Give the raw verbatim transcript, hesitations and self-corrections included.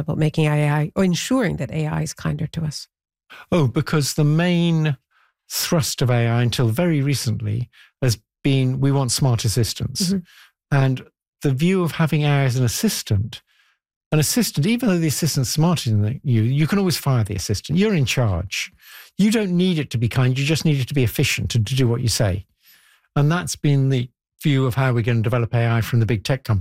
about making A I or ensuring that A I is kinder to us? Oh, because the main thrust of A I until very recently has been we want smart assistants. Mm-hmm. And the view of having A I as an assistant, an assistant, even though the assistant's smarter than you, you can always fire the assistant. You're in charge. You don't need it to be kind. You just need it to be efficient and to do what you say. And that's been the view of how we're going to develop A I from the big tech companies.